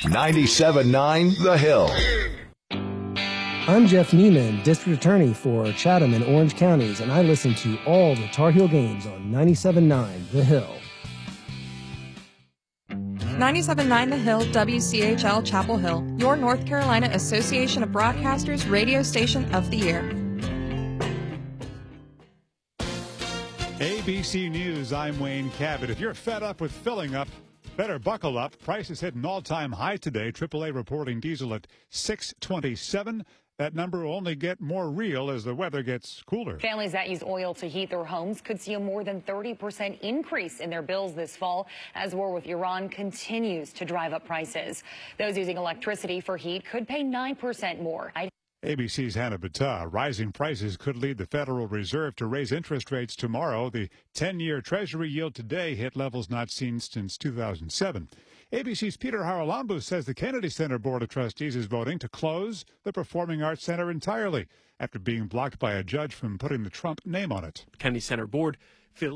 97.9 The Hill. I'm Jeff Neiman, District Attorney for Chatham and Orange Counties, and I listen to all the Tar Heel games on 97.9 The Hill. 97.9 The Hill, WCHL Chapel Hill, your North Carolina Association of Broadcasters radio station of the year. ABC News, I'm Wayne Cabot. If you're fed up with filling up, better buckle up. Prices hit an all-time high today. AAA reporting diesel at $6.27. That number will only get more real as the weather gets cooler. Families that use oil to heat their homes could see a more than 30% increase in their bills this fall as war with Iran continues to drive up prices. Those using electricity for heat could pay 9% more. ABC's Hannah Battah. Rising prices could lead the Federal Reserve to raise interest rates tomorrow. The 10-year Treasury yield today hit levels not seen since 2007. ABC's Peter Haralambou says the Kennedy Center Board of Trustees is voting to close the Performing Arts Center entirely after being blocked by a judge from putting the Trump name on it. Kennedy Center Board